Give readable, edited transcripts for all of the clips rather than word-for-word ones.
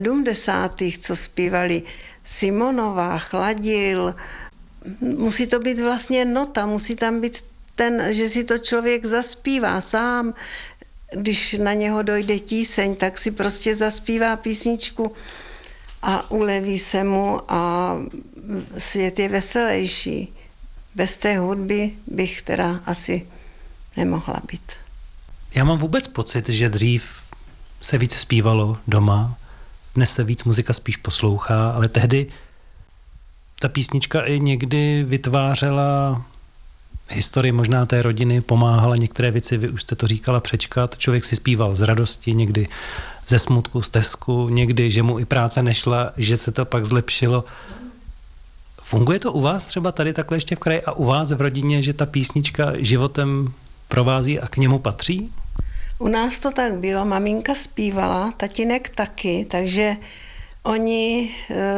70., co zpívali Simonová, Chladil. Musí to být vlastně nota, musí tam být že si to člověk zaspívá sám. Když na něho dojde tíseň, tak si prostě zaspívá písničku a uleví se mu a svět je veselější. Bez té hudby bych teda asi nemohla být. Já mám vůbec pocit, že dřív se víc zpívalo doma, dnes se víc muzika spíš poslouchá, ale tehdy ta písnička i někdy vytvářela historii možná té rodiny, pomáhala některé věci, vy už jste to říkala, přečkat. Člověk si zpíval z radosti, někdy ze smutku, z tesku, někdy, že mu i práce nešla, že se to pak zlepšilo. Funguje to u vás třeba tady takhle ještě v kraji a u vás v rodině, že ta písnička životem provází a k němu patří? U nás to tak bylo, maminka zpívala, tatínek taky, takže oni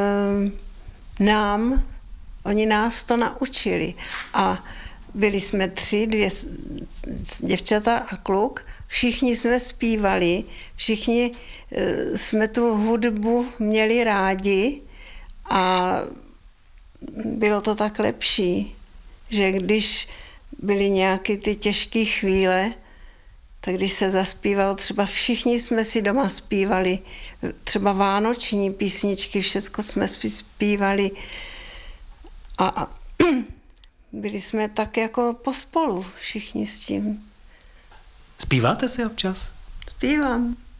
nás to naučili. A byli jsme 3, 2 děvčata a kluk, všichni jsme zpívali, všichni jsme tu hudbu měli rádi a bylo to tak lepší, že když byly nějaké ty těžké chvíle, tak když se zaspívalo, třeba všichni jsme si doma zpívali, třeba vánoční písničky, všechno jsme si zpívali a byli jsme tak jako pospolu všichni s tím. Zpíváte si občas? Zpívám.